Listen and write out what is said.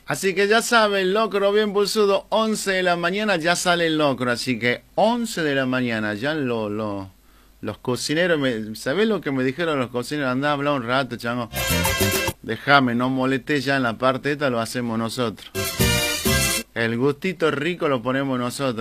Así que ya saben, locro bien pulsudo, 11 de la mañana ya sale el locro. Así que 11 de la mañana ya los cocineros, ¿sabés lo que me dijeron los cocineros? Andá a hablar un rato, chango. Déjame, no molestes, ya en la parte esta lo hacemos nosotros. El gustito rico lo ponemos nosotros.